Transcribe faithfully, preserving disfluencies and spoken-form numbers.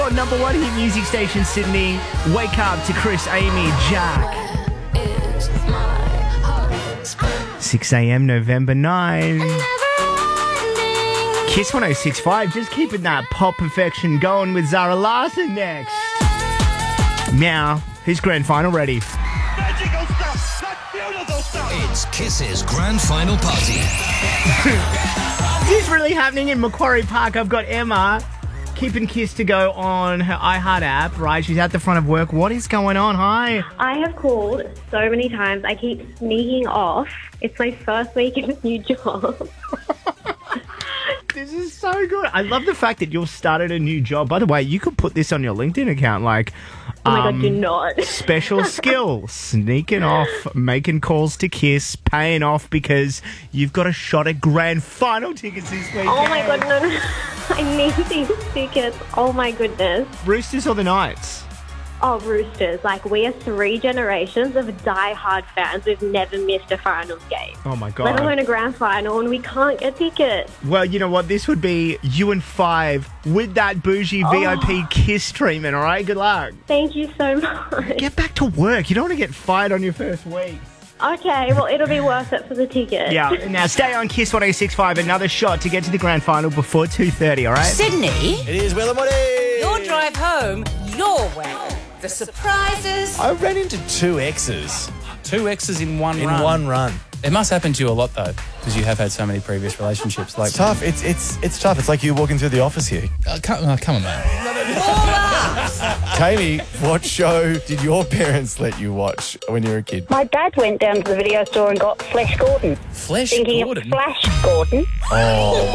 Number one hit music station, Sydney. Wake up to Chris, Amy, Jack. six a.m. November ninth. Kiss one oh six point five, just keeping that pop perfection going with Zara Larsson next. Now, who's grand final ready? Magical stuff! That's beautiful stuff! It's Kiss's grand final party. This is really happening in Macquarie Park. I've got Emma keeping Kiss to go on her iHeart app, right? She's at the front of work. What is going on? Hi. I have called so many times. I keep sneaking off. It's my first week in a new job. This is so good. I love the fact that you've started a new job. By the way, you could put this on your LinkedIn account, like, Oh my um, God, do not. special skill, sneaking off, making calls to Kiss, paying off because you've got a shot at grand final tickets this weekend. Oh my God, no, no. I need these tickets. Oh my goodness. Roosters or the Knights? Oh, Roosters. Like, we are three generations of die-hard fans. We've never missed a finals game. Oh my God. Let alone a grand final, and we can't get tickets. Well, you know what? This would be you and five with that bougie V I P Kiss treatment, all right? Good luck. Thank you so much. Get back to work. You don't want to get fired on your first week. Okay, well, it'll be worth it for the ticket. Yeah. Now, stay on Kiss one oh six point five. Another shot to get to the grand final before two thirty, all right? Sydney, It is Will and Woody! your drive home, your way. The surprises. I ran into two exes Two exes in one in run. one run. It must happen to you a lot, though, because you have had so many previous relationships. Like, It's tough. It's it's it's tough. It's like you walking through the office here. Uh, come, uh, come on, man. Tammy, what show did your parents let you watch when you were a kid? My dad went down to the video store and got Flash Gordon. Flesh Thinking Gordon. of Flash Gordon. Oh,